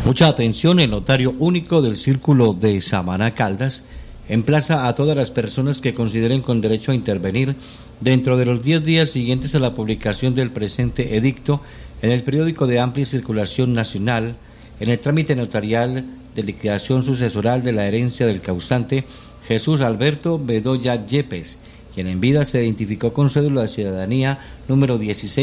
Mucha atención, el notario único del Círculo de Samaná Caldas emplaza a todas las personas que consideren con derecho a intervenir dentro de los 10 días siguientes a la publicación del presente edicto en el periódico de amplia circulación nacional, en el trámite notarial de liquidación sucesoral de la herencia del causante Jesús Alberto Bedoya Yepes, quien en vida se identificó con cédula de ciudadanía número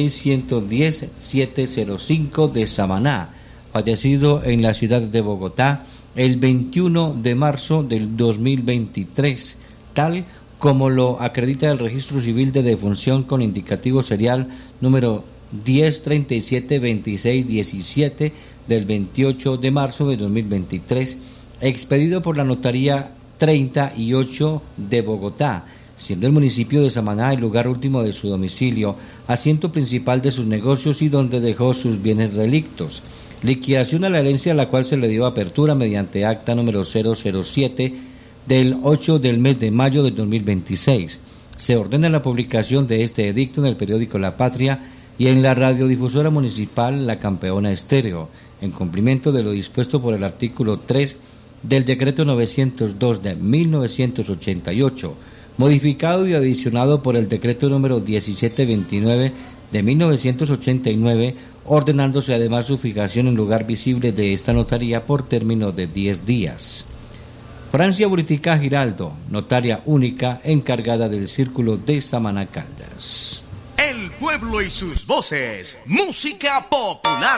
16110-705 de Samaná, fallecido en la ciudad de Bogotá el 21 de marzo del 2023, tal como lo acredita el registro civil de defunción con indicativo serial número 10372617 del 28 de marzo de 2023, expedido por la notaría 38 de Bogotá, siendo el municipio de Samaná el lugar último de su domicilio, asiento principal de sus negocios y donde dejó sus bienes relictos. Liquidación a la herencia a la cual se le dio apertura mediante acta número 007 del 8 del mes de mayo del 2026. Se ordena la publicación de este edicto en el periódico La Patria y en la radiodifusora municipal La Campeona Estéreo, en cumplimiento de lo dispuesto por el artículo 3 del decreto 902 de 1988, modificado y adicionado por el decreto número 1729 de 1989, ordenándose además su fijación en lugar visible de esta notaría por término de 10 días. Francia Buritica Giraldo, notaria única encargada del Círculo de Samaná Caldas. El pueblo y sus voces, música popular.